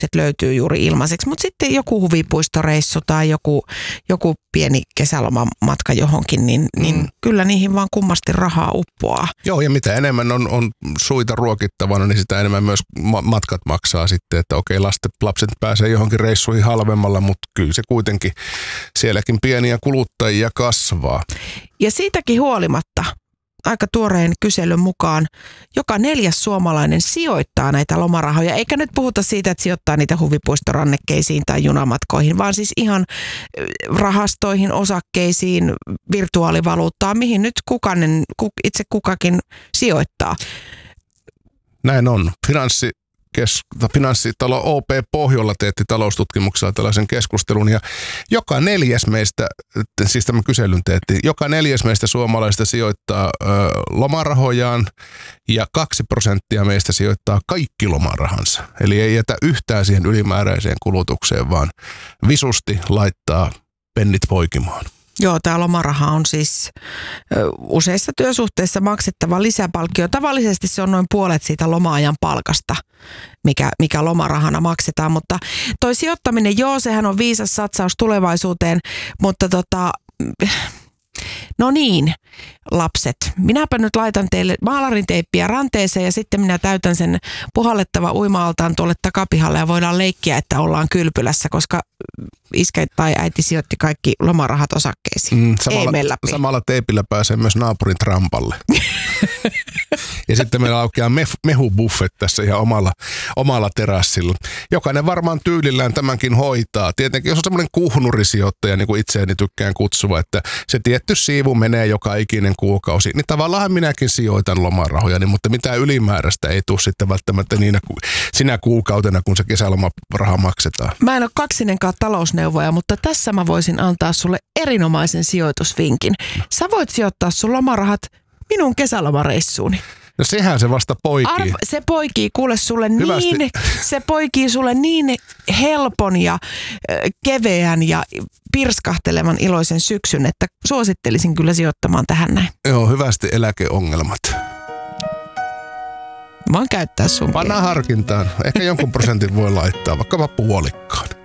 löytyy juuri ilmaiseksi. Mutta sitten joku huvipuistoreissu tai joku pieni kesälomamatka johonkin, niin kyllä niihin vaan kummasti rahaa uppoaa. Joo, ja mitä enemmän on suita ruokittavana, niin sitä enemmän myös matkat maksaa sitten, että okei, lapset pääsee johonkin reissuihin halvemmalla, mutta kyllä se kuitenkin sielläkin pieniä kuluttajia kasvaa. Ja siitäkin huolimatta, aika tuoreen kyselyn mukaan, joka 4. suomalainen sijoittaa näitä lomarahoja. Eikä nyt puhuta siitä, että sijoittaa niitä huvipuistorannekkeisiin tai junamatkoihin, vaan siis ihan rahastoihin, osakkeisiin, virtuaalivaluuttaan, mihin nyt itse kukakin sijoittaa. Näin on. Finanssitalo OP Pohjola teetti taloustutkimuksella tällaisen keskustelun ja joka 4. meistä, siis tämän kyselyn teetti, joka 4. meistä suomalaisista sijoittaa lomarahojaan ja 2% meistä sijoittaa kaikki lomarahansa. Eli ei jätä yhtään siihen ylimääräiseen kulutukseen, vaan visusti laittaa pennit poikimaan. Joo, tämä lomaraha on siis useissa työsuhteissa maksettava lisäpalkkio. Tavallisesti se on noin puolet siitä loma-ajan palkasta, mikä lomarahana maksetaan. Mutta toi sijoittaminen, joo, sehän on viisas satsaus tulevaisuuteen, mutta no niin, lapset. Minäpä nyt laitan teille maalarinteippiä ranteeseen ja sitten minä täytän sen puhallettava uima-altaan tuolle takapihalle ja voidaan leikkiä, että ollaan kylpylässä, koska iskä tai äiti sijoitti kaikki lomarahat osakkeisiin. Samalla teipillä pääsee myös naapurin trampalle. Ja sitten meillä aukeaa mehubuffet tässä ihan omalla terassilla. Jokainen varmaan tyylillään tämänkin hoitaa. Tietenkin jos on semmoinen kuhnurisijoittaja, niin kuin itseäni tykkään kutsua, että se tietty siivu menee joka ikinen kuukausi, niin tavallaan minäkin sijoitan lomarahojani, mutta mitään ylimääräistä ei tule sitten välttämättä sinä kuukautena, kun se kesälomaraha maksetaan. Mä en ole kaksinenkaan talousneuvoja, mutta tässä mä voisin antaa sulle erinomaisen sijoitusvinkin. Sä voit sijoittaa sun lomarahat minun kesälomareissuuni. No sehän se vasta poikii. Se poikii kuule sulle se poikii sulle niin helpon ja keveän ja pirskahtelevan iloisen syksyn, että suosittelisin kyllä sijoittamaan tähän näin. Joo, hyvästi eläkeongelmat. Voin käyttää sun. Panna harkintaan. Ehkä jonkun prosentin voi laittaa, vaikkapa puolikkaan.